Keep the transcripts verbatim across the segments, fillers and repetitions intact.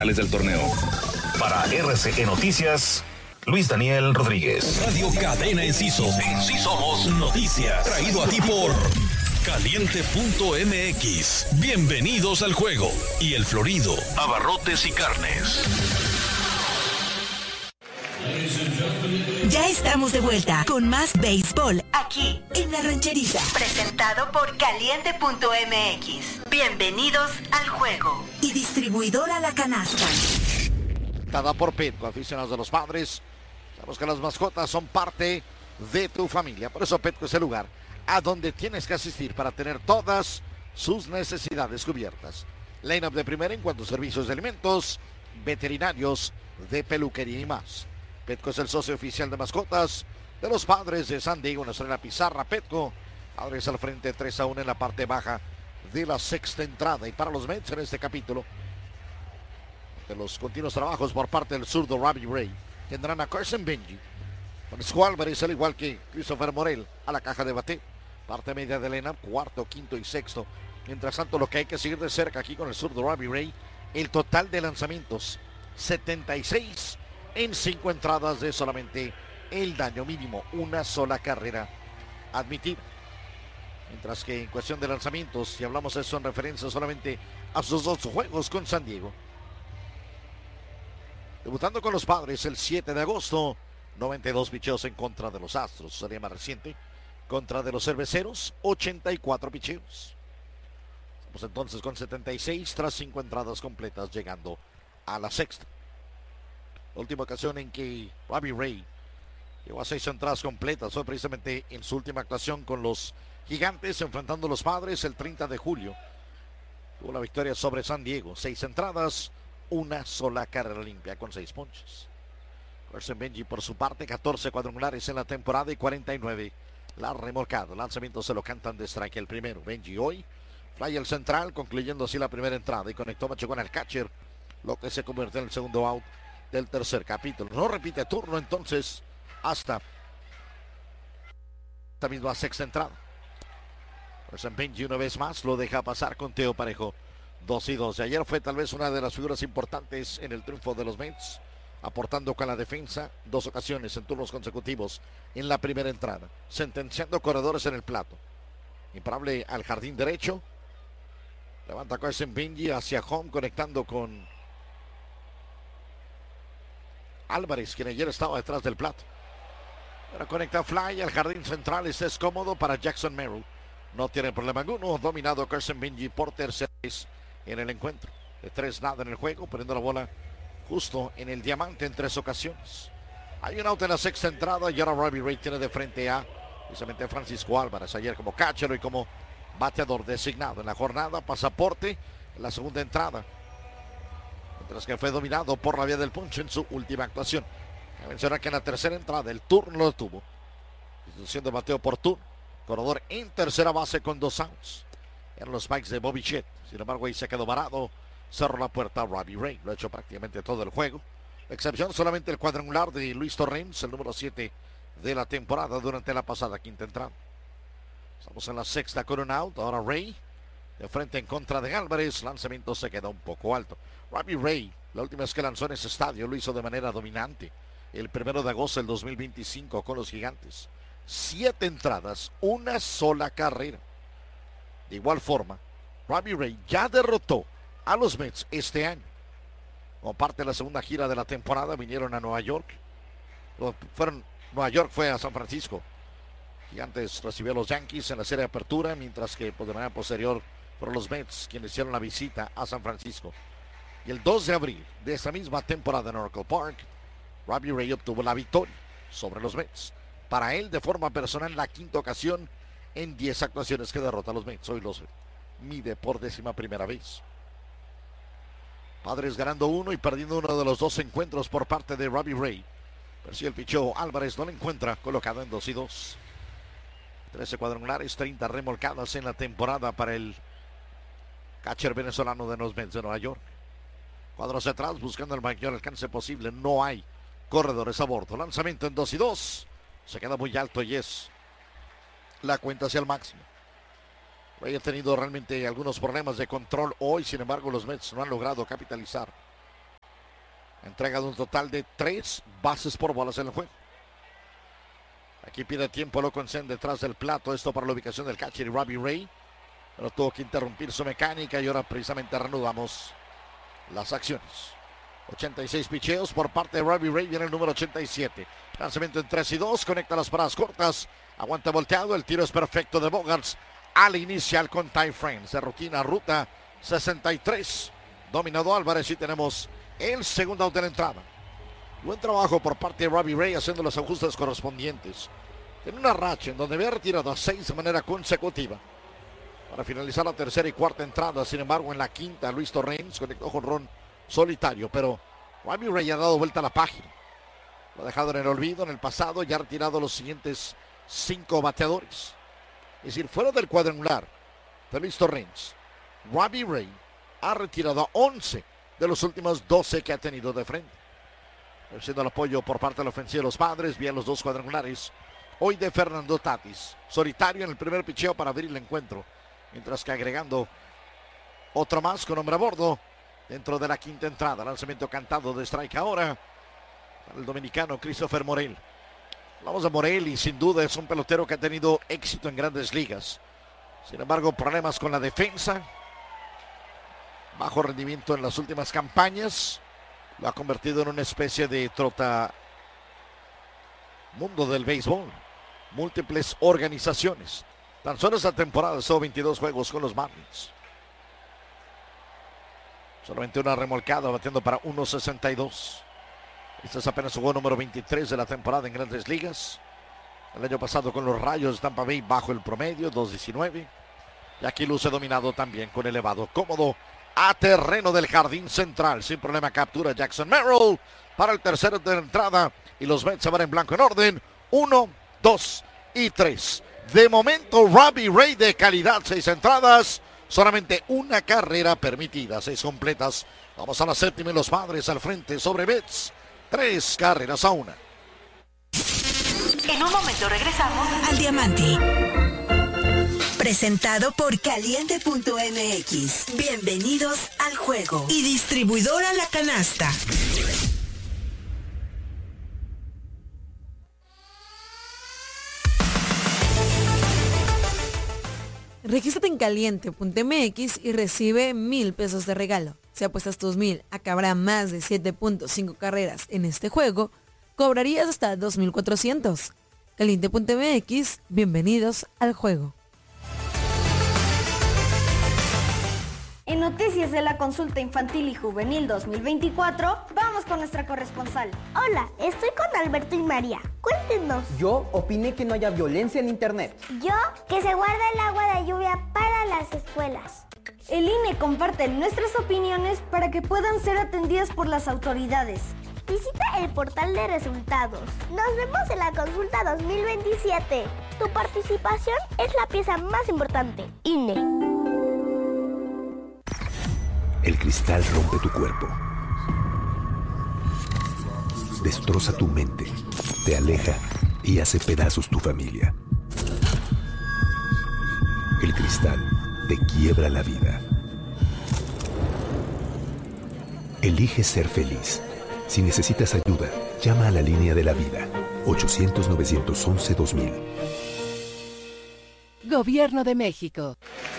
del torneo. Para R C E Noticias, Luis Daniel Rodríguez. Radio Cadena Enciso. En sí somos noticias. Traído a ti por caliente punto m x. Bienvenidos al juego. Y el Florido. Abarrotes y carnes. Ya estamos de vuelta con más béisbol aquí en La Rancherita. Presentado por caliente punto m x. Bienvenidos al juego. Y distribuidora La Canasta. Dada por Petco, aficionados de los Padres. Sabemos que las mascotas son parte de tu familia. Por eso Petco es el lugar a donde tienes que asistir para tener todas sus necesidades cubiertas. Line-up de primera en cuanto a servicios de alimentos, veterinarios, de peluquería y más. Petco es el socio oficial de mascotas de los Padres de San Diego. Nuestra la pizarra Petco. Padres al frente tres a uno en la parte baja de la sexta entrada. Y para los Mets en este capítulo, de los continuos trabajos por parte del zurdo Robbie Ray, tendrán a Carson Benji, Francisco Álvarez, al igual que Christopher Morel, a la caja de bate. Parte media de Elena, cuarto, quinto y sexto. Mientras tanto, lo que hay que seguir de cerca aquí con el zurdo Robbie Ray, el total de lanzamientos, setenta y seis en cinco entradas de solamente el daño mínimo, una sola carrera admitida. Mientras que en cuestión de lanzamientos, si hablamos de eso en referencia solamente a sus dos juegos con San Diego. Debutando con los Padres el siete de agosto, noventa y dos picheos en contra de los Astros, sería más reciente. Contra de los Cerveceros, ochenta y cuatro picheos. Estamos entonces con setenta y seis tras cinco entradas completas, llegando a la sexta. La última ocasión en que Robbie Ray llegó a seis entradas completas fue precisamente en su última actuación con los Gigantes, enfrentando a los Padres el treinta de julio. Tuvo la victoria sobre San Diego, seis entradas, una sola carrera limpia con seis ponches. Carson Benji por su parte, catorce cuadrangulares en la temporada y cuarenta y nueve la remolcada. Lanzamiento se lo cantan de strike el primero. Benji hoy fly el central, concluyendo así la primera entrada y conectó macho con el catcher, lo que se convirtió en el segundo out del tercer capítulo. No repite turno entonces hasta esta misma sexta entrada. Carson Benji una vez más lo deja pasar con Teo Parejo. dos y dos. Ayer fue tal vez una de las figuras importantes en el triunfo de los Mets, aportando con la defensa dos ocasiones en turnos consecutivos en la primera entrada, sentenciando corredores en el plato. Imparable al jardín derecho. Levanta Carson Benji hacia home, conectando con Álvarez, quien ayer estaba detrás del plato. Ahora conecta fly al jardín central. Este es cómodo para Jackson Merrill. No tiene problema alguno. Dominado Carson Benji por tercera vez en el encuentro. De tres nada en el juego, poniendo la bola justo en el diamante en tres ocasiones. Hay un out en la sexta entrada y ahora Robbie Ray tiene de frente a precisamente Francisco Álvarez, ayer como catcher y como bateador designado en la jornada. Pasaporte en la segunda entrada, mientras que fue dominado por la vía del punch en su última actuación. Hay que mencionar que en la tercera entrada el turno lo tuvo, institución de bateo por turno, corredor en tercera base con dos outs. Eran los spikes de Bobby Chet. Sin embargo, ahí se quedó varado. Cerró la puerta a Robbie Ray. Lo ha hecho prácticamente todo el juego. La excepción solamente el cuadrangular de Luis Torrens, el número siete de la temporada durante la pasada quinta entrada. Estamos en la sexta con un out. Ahora Ray de frente en contra de Álvarez. Lanzamiento se queda un poco alto. Robbie Ray, la última vez que lanzó en ese estadio, lo hizo de manera dominante. El primero de agosto del dos mil veinticinco con los Gigantes. Siete entradas, una sola carrera. De igual forma, Robbie Ray ya derrotó a los Mets este año. Como parte de la segunda gira de la temporada, vinieron a Nueva York. Fueron, Nueva York fue a San Francisco. Gigantes recibió a los Yankees en la serie de apertura, mientras que pues, de manera posterior fueron los Mets quienes hicieron la visita a San Francisco. Y el dos de abril de esta misma temporada en Oracle Park, Robbie Ray obtuvo la victoria sobre los Mets. Para él, de forma personal, la quinta ocasión en diez actuaciones que derrota a los Mets. Hoy los mide por décima primera vez. Padres ganando uno y perdiendo uno de los dos encuentros por parte de Robbie Ray. Pero si el picheo Álvarez no lo encuentra, colocado en dos y dos. trece cuadrangulares, treinta remolcadas en la temporada para el catcher venezolano de los Mets de Nueva York. Cuadros atrás buscando el mayor alcance posible. No hay corredores a bordo. Lanzamiento en dos y dos. Se queda muy alto y es la cuenta hacia el máximo. Ray ha tenido realmente algunos problemas de control hoy, sin embargo los Mets no han logrado capitalizar Entrega de un total de tres bases por bolas en el juego. Aquí pide tiempo Loconsen detrás del plato. Esto para la ubicación del catcher y Robbie Ray. Pero tuvo que interrumpir su mecánica y ahora precisamente reanudamos las acciones. ochenta y seis picheos por parte de Robbie Ray. Viene el número ochenta y siete. Lanzamiento en tres y dos. Conecta las paradas cortas. Aguanta volteado. El tiro es perfecto de Bogaerts al inicial con Ty France. De rutina, ruta sesenta y tres. Dominado Álvarez y tenemos el segundo out de la entrada. Buen trabajo por parte de Robbie Ray haciendo los ajustes correspondientes. En una racha en donde había retirado a seis de manera consecutiva. Para finalizar la tercera y cuarta entrada, sin embargo, en la quinta, Luis Torrens conectó jonrón solitario, pero Robbie Ray ha dado vuelta a la página. Lo ha dejado en el olvido en el pasado y ha retirado los siguientes cinco bateadores. Es decir, fuera del cuadrangular de Luis Torrens, Robbie Ray ha retirado a once de los últimos doce que ha tenido de frente. Recibiendo el apoyo por parte de la ofensiva de los Padres, vía los dos cuadrangulares. Hoy de Fernando Tatis, solitario en el primer picheo para abrir el encuentro. Mientras que agregando otro más con hombre a bordo dentro de la quinta entrada. Lanzamiento cantado de strike ahora para el dominicano Christopher Morel. Hablamos de Morel y sin duda es un pelotero que ha tenido éxito en grandes ligas. Sin embargo, problemas con la defensa. Bajo rendimiento en las últimas campañas. Lo ha convertido en una especie de trota mundo del béisbol. Múltiples organizaciones. Tan solo esta temporada son veintidós juegos con los Marlins. Solamente una remolcada batiendo para uno sesenta y dos. Este es apenas su juego número veintitrés de la temporada en Grandes Ligas. El año pasado con los Rayos de Tampa Bay bajo el promedio, dos diecinueve. Y aquí luce dominado también con elevado cómodo a terreno del jardín central. Sin problema captura Jackson Merrill para el tercero de la entrada. Y los Mets se van en blanco en orden. Uno, dos y tres. De momento, Robbie Ray de calidad, seis entradas, solamente una carrera permitida, seis completas. Vamos a la séptima y los Padres al frente sobre Mets, tres carreras a una. En un momento regresamos al Diamante. Presentado por Caliente punto M X. Bienvenidos al juego. Y distribuidora La Canasta. Regístrate en Caliente punto M X y recibe mil pesos de regalo. Si apuestas tus mil a que habrá más de siete punto cinco carreras en este juego, cobrarías hasta dos mil cuatrocientos. Caliente punto M X, bienvenidos al juego. En noticias de la consulta infantil y juvenil dos mil veinticuatro, vamos con nuestra corresponsal. Hola, estoy con Alberto y María. Cuéntenos. Yo opiné que no haya violencia en internet. Yo, que se guarda el agua de lluvia para las escuelas. El I N E comparte nuestras opiniones para que puedan ser atendidas por las autoridades. Visita el portal de resultados. Nos vemos en la consulta dos mil veintisiete. Tu participación es la pieza más importante. I N E. El cristal rompe tu cuerpo. Destroza tu mente, te aleja y hace pedazos tu familia. El cristal te quiebra la vida. Elige ser feliz. Si necesitas ayuda, llama a la línea de la vida. ochocientos, novecientos once, dos mil. Gobierno de México.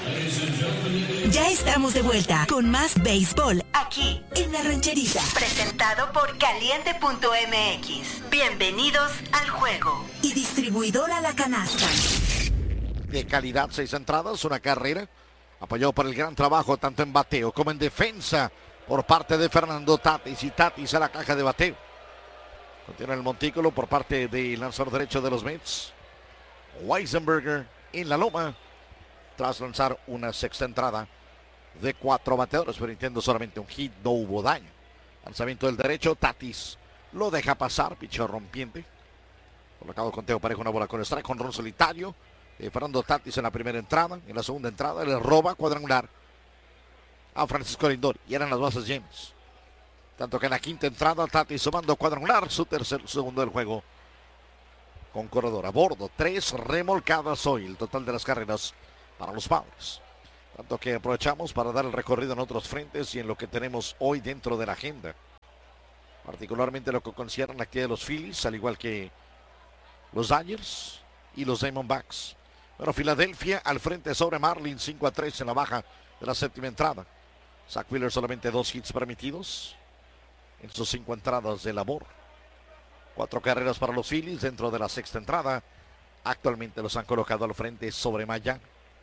Ya estamos de vuelta con más béisbol aquí en La Rancherita. Presentado por Caliente punto M X. Bienvenidos al juego. Y distribuidora La Canasta. De calidad, seis entradas, una carrera. Apoyado por el gran trabajo tanto en bateo como en defensa por parte de Fernando Tatis. Y Tatis a la caja de bateo. Continúa el montículo por parte del lanzador derecho de los Mets. Weisenberger en la loma. Tras lanzar una sexta entrada de cuatro bateadores, permitiendo solamente un hit, no hubo daño. Lanzamiento del derecho, Tatis lo deja pasar, picheo rompiente. Colocado conteo parejo, una bola con strike, con ron solitario. Eh, Fernando Tatis en la primera entrada, en la segunda entrada le roba cuadrangular a Francisco Lindor y eran las bases llenas. Tanto que en la quinta entrada, Tatis sumando cuadrangular, su tercer segundo del juego con corredor a bordo. Tres remolcadas hoy, el total de las carreras para los Padres. Tanto que aprovechamos para dar el recorrido en otros frentes y en lo que tenemos hoy dentro de la agenda. particularmente lo que concierne la actividad de los Phillies, al igual que los Dodgers y los Diamondbacks. Bueno, Filadelfia al frente sobre Marlins, cinco a tres en la baja de la séptima entrada. Zach Wheeler solamente dos hits permitidos en sus cinco entradas de labor. Cuatro carreras para los Phillies dentro de la sexta entrada. Actualmente los han colocado al frente sobre Miami.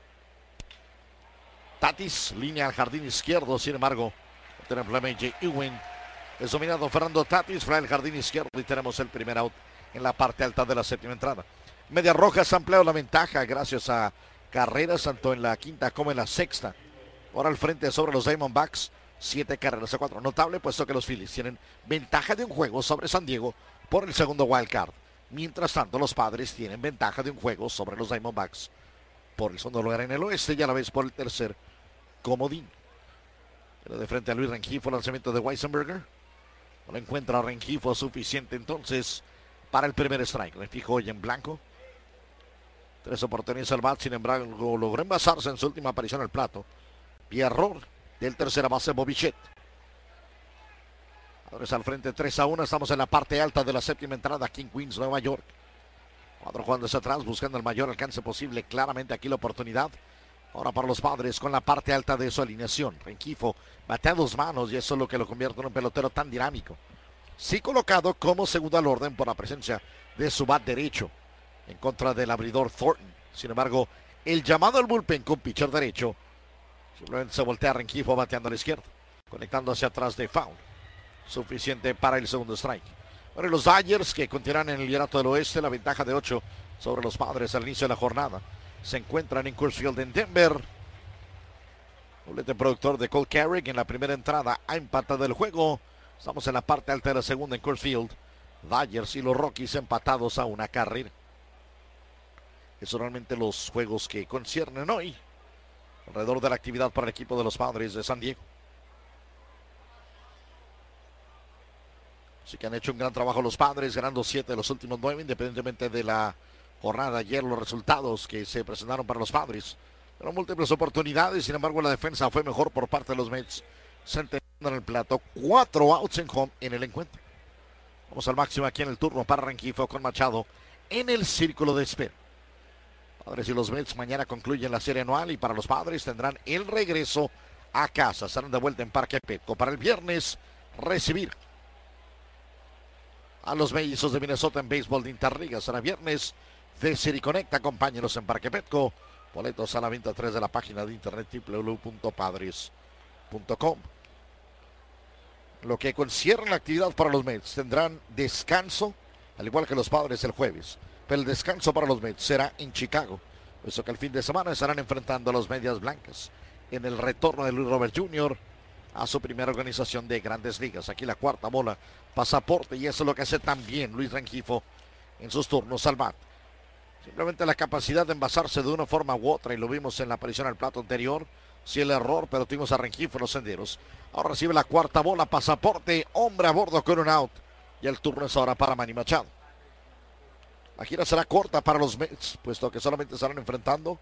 Tatis, línea al jardín izquierdo, sin embargo, tiene el problema J. Ewing. Es dominado Fernando Tatis, fly al jardín izquierdo y tenemos el primer out en la parte alta de la séptima entrada. Medias Rojas ha ampliado la ventaja gracias a carreras tanto en la quinta como en la sexta. Ahora al frente sobre los Diamondbacks, siete carreras a cuatro. Notable puesto que los Phillies tienen ventaja de un juego sobre San Diego por el segundo wild card. Mientras tanto, los Padres tienen ventaja de un juego sobre los Diamondbacks por el segundo lugar en el oeste y a la vez por el tercer comodín. Pero de frente a Luis Rengifo, lanzamiento de Weisenberger. No lo encuentra Rengifo suficiente entonces para el primer strike. Le fijo hoy en blanco. Tres oportunidades al bat, sin embargo, logró envasarse en su última aparición al plato. Y error del tercera base Bobichet. Ahora es al frente tres a uno. Estamos en la parte alta de la séptima entrada aquí en Queens, Nueva York. Cuatro jugando hacia atrás, buscando el mayor alcance posible. Claramente aquí la oportunidad. Ahora para los Padres con la parte alta de su alineación. Rengifo batea dos manos y eso es lo que lo convierte en un pelotero tan dinámico. Sí colocado como segundo al orden por la presencia de su bat derecho en contra del abridor Thornton. Sin embargo, el llamado al bullpen con pitcher derecho simplemente se voltea a Rengifo bateando a la izquierda, conectando hacia atrás de foul. Suficiente para el segundo strike. Bueno, los Dodgers que continuarán en el liderato del oeste, la ventaja de ocho sobre los Padres al inicio de la jornada. Se encuentran en Coors Field en Denver. Doblete productor de Cole Carrick en la primera entrada ha empatado el juego. Estamos en la parte alta de la segunda en Coors Field. Dodgers y los Rockies empatados a una carrera. Esos son realmente los juegos que conciernen hoy alrededor de la actividad para el equipo de los Padres de San Diego. Así que han hecho un gran trabajo los Padres, ganando siete de los últimos nueve, independientemente de la jornada ayer, los resultados que se presentaron para los Padres. Pero múltiples oportunidades, sin embargo la defensa fue mejor por parte de los Mets, sentenciando en el plato cuatro outs en home en el encuentro. Vamos al máximo aquí en el turno para Rengifo con Machado en el círculo de espera. Padres y los Mets mañana concluyen la serie anual y para los Padres tendrán el regreso a casa. Estarán de vuelta en Parque Petco para el viernes recibir a los Mellizos de Minnesota en béisbol de Interliga. Será viernes de City Connect. Acompáñenos en Parque Petco. Boletos a la venta a través de la página de internet doble u doble u doble u punto padres punto com. Lo que concierne la actividad para los Mets, tendrán descanso, al igual que los Padres el jueves. Pero el descanso para los Mets será en Chicago. Por eso que el fin de semana estarán enfrentando a los Medias Blancas en el retorno de Luis Robert junior a su primera organización de Grandes Ligas. Aquí la cuarta bola, pasaporte, y eso es lo que hace también Luis Rengifo en sus turnos al bat. Simplemente la capacidad de envasarse de una forma u otra, y lo vimos en la aparición al plato anterior. Sí, el error, pero tuvimos a Rengifo en los senderos. Ahora recibe la cuarta bola, pasaporte, hombre a bordo con un out. Y el turno es ahora para Manny Machado. La gira será corta para los Mets, puesto que solamente estarán enfrentando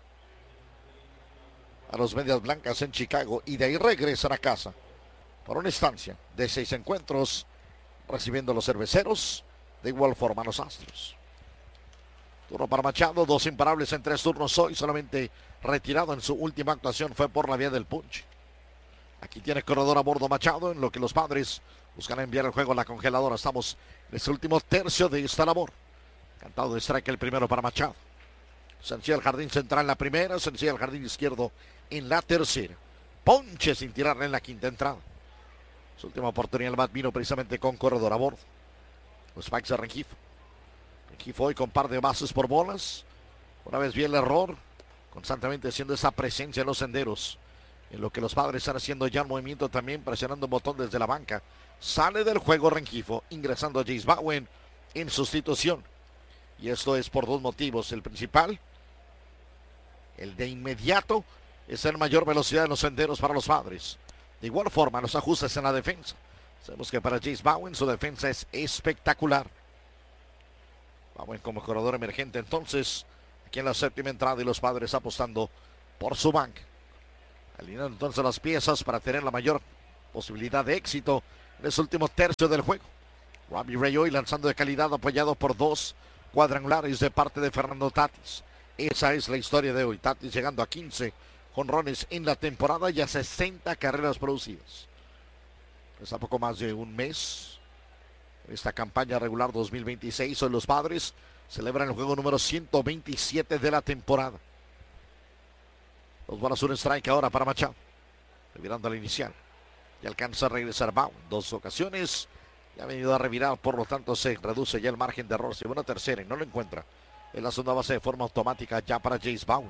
a los Medias Blancas en Chicago y de ahí regresan a casa por una estancia de seis encuentros, recibiendo a los Cerveceros, de igual forma a los Astros. Turno para Machado, dos imparables en tres turnos hoy, solamente retirado en su última actuación fue por la vía del punch. Aquí tiene corredor a bordo Machado, en lo que los Padres buscan enviar el juego a la congeladora. Estamos en este último tercio de esta labor. Cantado de strike el primero para Machado. Sencilla al jardín central en la primera, sencilla al jardín izquierdo en la tercera. Ponche sin tirarle en la quinta entrada. Su última oportunidad el bat vino precisamente con corredor a bordo. Los spikes de Rengifo. Rengifo hoy con par de bases por bolas. Una vez vi el error, constantemente haciendo esa presencia en los senderos. En lo que los Padres están haciendo ya el movimiento también, presionando un botón desde la banca. Sale del juego Rengifo, ingresando a Jace Bowen en sustitución. Y esto es por dos motivos. El principal, el de inmediato, es tener mayor velocidad en los senderos para los Padres. De igual forma, los ajustes en la defensa. Sabemos que para Jace Bowen su defensa es espectacular. Bowen como corredor emergente entonces, aquí en la séptima entrada, y los Padres apostando por su banca. Alineando entonces las piezas para tener la mayor posibilidad de éxito en ese último tercio del juego. Robbie Ray hoy lanzando de calidad, apoyado por dos cuadrangulares de parte de Fernando Tatis. Esa es la historia de hoy. Tatis llegando a quince jonrones en la temporada y a sesenta carreras producidas. Está poco más de un mes. Esta campaña regular dos mil veintiséis, hoy los Padres celebran el juego número ciento veintisiete de la temporada. Dos bolas, un strike ahora para Machado. Revirando la inicial. Y alcanza a regresar Bowen. Dos ocasiones. Y ha venido a revirar, por lo tanto se reduce ya el margen de error. Se va una tercera y no lo encuentra. En la segunda base de forma automática ya para Jace Bowen.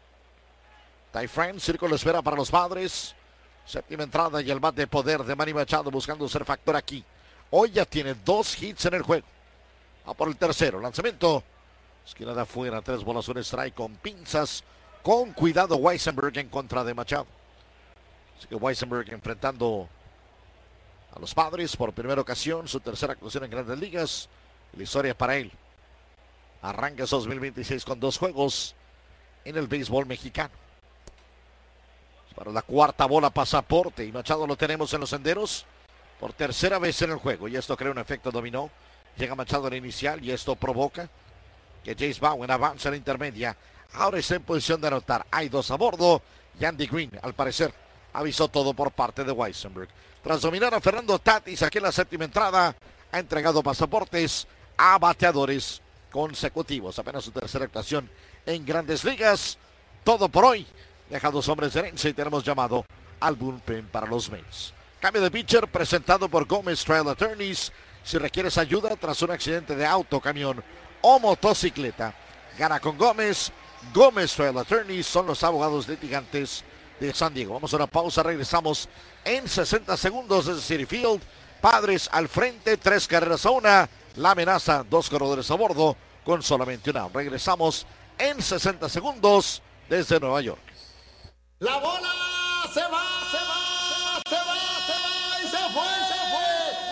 Ty France, círculo de espera para los Padres. Séptima entrada y el bat de poder de Manny Machado buscando ser factor aquí. Hoy ya tiene dos hits en el juego. Va por el tercero. Lanzamiento. Esquina de afuera. Tres bolas, un strike con pinzas. Con cuidado Weisenberg en contra de Machado. Así que Weisenberg enfrentando a los Padres por primera ocasión. Su tercera actuación en Grandes Ligas. La historia para él. Arranca dos mil veintiséis con dos juegos en el béisbol mexicano. Para la cuarta bola pasaporte. Y Machado lo tenemos en los senderos. Por tercera vez en el juego. Y esto crea un efecto dominó. Llega Machado al inicial. Y esto provoca que Jace Bowen avance a la intermedia. Ahora está en posición de anotar. Hay dos a bordo. Y Andy Green, al parecer, avisó todo por parte de Weisenberg. Tras dominar a Fernando Tatis aquí en la séptima entrada, ha entregado pasaportes a bateadores consecutivos. Apenas su tercera actuación en Grandes Ligas. Todo por hoy. Deja dos hombres de herencia y tenemos llamado al bullpen para los Mets. Cambio de pitcher presentado por Gómez Trail Attorneys. Si requieres ayuda tras un accidente de auto, camión o motocicleta, gana con Gómez. Gómez Trail Attorneys son los abogados litigantes de San Diego. Vamos a una pausa, regresamos en sesenta segundos desde Citi Field. Padres al frente, tres carreras a una. La amenaza, dos corredores a bordo con solamente una. Regresamos en sesenta segundos desde Nueva York. La bola se va, se va, se va, se va y se fue. Se